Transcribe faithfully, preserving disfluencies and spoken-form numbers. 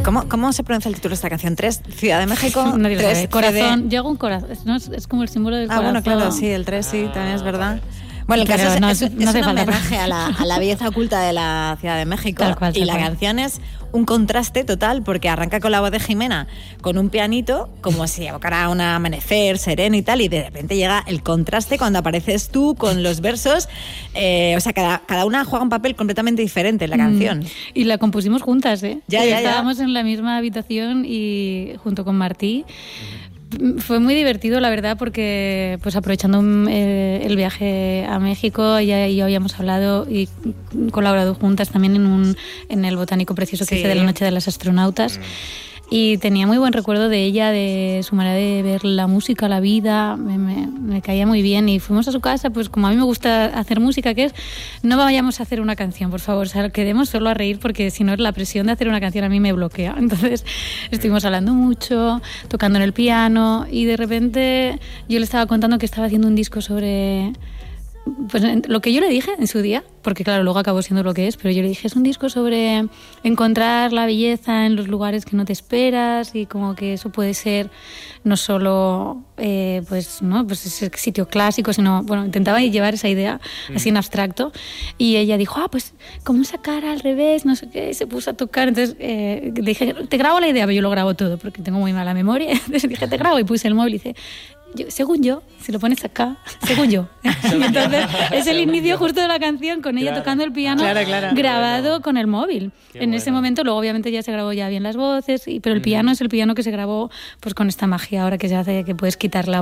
¿Cómo, ¿Cómo se pronuncia el título de esta canción? ¿Tres? Ciudad de México. Nadie lo tres, sabe. Corazón. Llega un corazón. ¿No? Es, es como el símbolo del ah, corazón. Ah, bueno, claro, sí, el tres sí, también es verdad. Bueno, el caso Pero es, no, es, no es hace un falta homenaje a la, a la belleza oculta de la Ciudad de México. Tal cual, tal y la cual. canción es un contraste total porque arranca con la voz de Jimena con un pianito como si evocara un amanecer sereno y tal, y de repente llega el contraste cuando apareces tú con los versos. Eh, o sea, cada, cada una juega un papel completamente diferente en la canción. Mm. Y la compusimos juntas, ¿eh? Ya, ya, Estábamos ya. en la misma habitación y junto con Martí. Fue muy divertido, la verdad, porque pues aprovechando eh, el viaje a México, ella y yo habíamos hablado y colaborado juntas también en un en el botánico precioso que Sí. hice de la Noche de las Astronautas. Y tenía muy buen recuerdo de ella, de su manera de ver la música, la vida, me, me, me caía muy bien. Y fuimos a su casa, pues como a mí me gusta hacer música, que es, no vayamos a hacer una canción, por favor, o sea, quedemos solo a reír, porque si no, la presión de hacer una canción a mí me bloquea. Entonces estuvimos hablando mucho, tocando en el piano, y de repente yo le estaba contando que estaba haciendo un disco sobre... Pues lo que yo le dije en su día, porque claro, luego acabó siendo lo que es, pero yo le dije, es un disco sobre encontrar la belleza en los lugares que no te esperas, y como que eso puede ser no solo eh, pues, ¿no? pues ese sitio clásico, sino, bueno, intentaba llevar esa idea así en abstracto, y ella dijo, ah, pues como esa cara al revés, no sé qué, y se puso a tocar. Entonces eh, le dije, te grabo la idea, pero yo lo grabo todo porque tengo muy mala memoria. Entonces dije, te grabo, y puse el móvil y dice, Yo, según yo, si lo pones acá, según yo. Y entonces es el inicio justo de la canción con ella Claro. tocando el piano, Claro, claro. grabado Bueno. con el móvil. Qué En ese bueno. momento, luego obviamente ya se grabó ya bien las voces, y, pero el piano es el piano que se grabó pues con esta magia ahora que se hace, que puedes quitar la